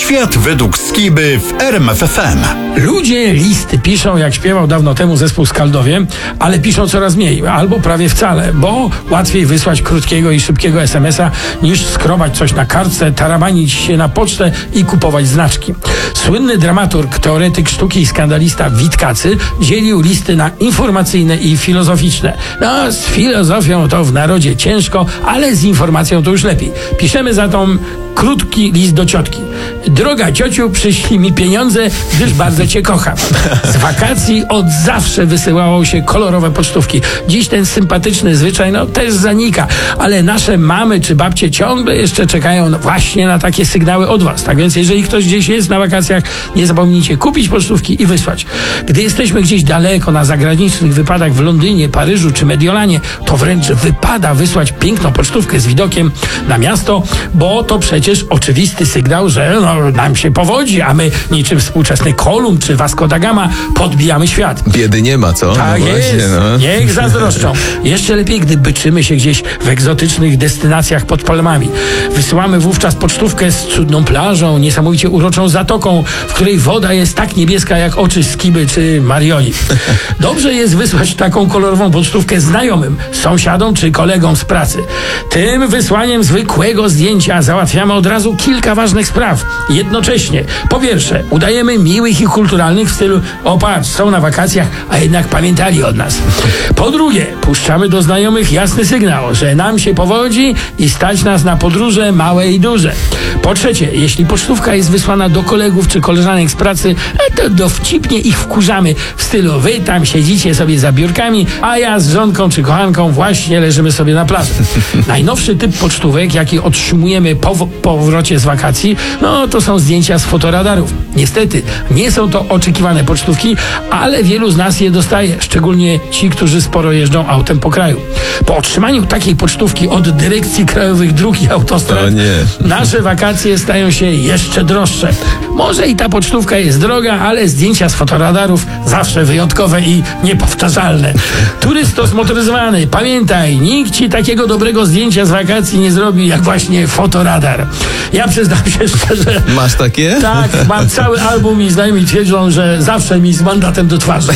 Świat według Skiby w RMF FM. Ludzie listy piszą, jak śpiewał dawno temu zespół Skaldowie, ale piszą coraz mniej, albo prawie wcale, bo łatwiej wysłać krótkiego i szybkiego SMS-a, niż skrobać coś na kartce, tarabanić się na pocztę i kupować znaczki. Słynny dramaturg, teoretyk sztuki i skandalista Witkacy dzielił listy na informacyjne i filozoficzne. No, z filozofią to w narodzie ciężko, ale z informacją to już lepiej. Piszemy za tą krótki list do ciotki. Droga ciociu, przyślij mi pieniądze, gdyż bardzo cię kocham. Z wakacji od zawsze wysyłało się kolorowe pocztówki. Dziś ten sympatyczny zwyczaj też zanika, ale nasze mamy czy babcie ciągle jeszcze czekają właśnie na takie sygnały od was. Tak więc jeżeli ktoś gdzieś jest na wakacjach, nie zapomnijcie kupić pocztówki i wysłać. Gdy jesteśmy gdzieś daleko na zagranicznych wypadach w Londynie, Paryżu czy Mediolanie, to wręcz wypada wysłać piękną pocztówkę z widokiem na miasto, bo to przecież oczywisty sygnał, że nam się powodzi, a my niczym współczesny Kolumb czy Vasco da Gama podbijamy świat. Biedy nie ma, co? Tak jest. Niech zazdroszczą. Jeszcze lepiej, gdy byczymy się gdzieś w egzotycznych destynacjach pod palmami. Wysyłamy wówczas pocztówkę z cudną plażą, niesamowicie uroczą zatoką, w której woda jest tak niebieska jak oczy Skiby czy Marioli. Dobrze jest wysłać taką kolorową pocztówkę znajomym, sąsiadom czy kolegom z pracy. Tym wysłaniem zwykłego zdjęcia załatwiamy od razu kilka ważnych spraw. Jednocześnie, po pierwsze, udajemy miłych i kulturalnych w stylu patrz, są na wakacjach, a jednak pamiętali od nas. Po drugie, puszczamy do znajomych jasny sygnał, że nam się powodzi i stać nas na podróże małe i duże. Po trzecie, jeśli pocztówka jest wysłana do kolegów czy koleżanek z pracy, to dowcipnie ich wkurzamy w stylu wy tam siedzicie sobie za biurkami, a ja z żonką czy kochanką właśnie leżymy sobie na plaży. Najnowszy typ pocztówek, jaki otrzymujemy po powrocie z wakacji, to są zdjęcia z fotoradarów. Niestety, nie są to oczekiwane pocztówki, ale wielu z nas je dostaje, szczególnie ci, którzy sporo jeżdżą autem po kraju. Po otrzymaniu takiej pocztówki od Dyrekcji Krajowych Dróg i Autostrad, nasze wakacje stają się jeszcze droższe. Może i ta pocztówka jest droga, ale zdjęcia z fotoradarów zawsze wyjątkowe i niepowtarzalne. Turysto zmotoryzowany, pamiętaj, nikt ci takiego dobrego zdjęcia z wakacji nie zrobi, jak właśnie fotoradar. Ja przyznam się szczerze... Masz takie? Tak, mam cały album i znajomi twierdzą, że zawsze mi z mandatem do twarzy.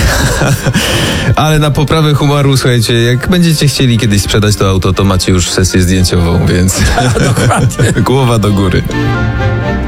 Ale na poprawę humoru, słuchajcie, jak będziecie chcieli kiedyś sprzedać to auto, to macie już sesję zdjęciową, więc... Dokładnie. Głowa do góry.